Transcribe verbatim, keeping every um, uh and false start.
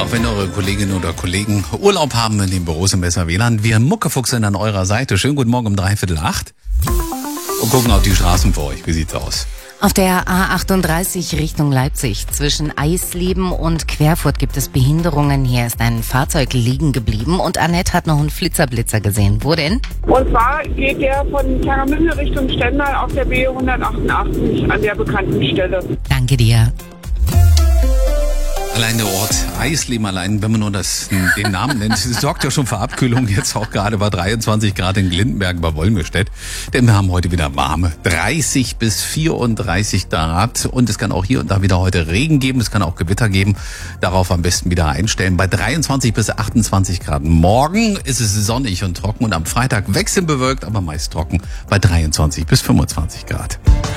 auch wenn eure Kolleginnen oder Kollegen Urlaub haben in den Büros im Besser W L A N. Wir Muckefuchs sind an eurer Seite. Schönen guten Morgen um dreiviertel acht. Und gucken auf die Straßen für euch. Wie sieht's aus? Auf der A achtunddreißig Richtung Leipzig zwischen Eisleben und Querfurt gibt es Behinderungen. Hier ist ein Fahrzeug liegen geblieben und Annette hat noch einen Flitzer-Blitzer gesehen. Wo denn? Und zwar geht der von Tangermünde Richtung Stendal auf der B hundertachtundachtzig an der bekannten Stelle. Danke dir. Allein der Ort Eisleben, allein, wenn man nur das, den Namen nennt, sorgt ja schon für Abkühlung. Jetzt auch gerade bei dreiundzwanzig Grad in Glindenberg bei Wolmirstedt. Denn wir haben heute wieder warme dreißig bis vierunddreißig Grad. Und es kann auch hier und da wieder heute Regen geben. Es kann auch Gewitter geben. Darauf am besten wieder einstellen. Bei dreiundzwanzig bis achtundzwanzig Grad. Morgen ist es sonnig und trocken. Und am Freitag wechselnd bewölkt, aber meist trocken bei dreiundzwanzig bis fünfundzwanzig Grad.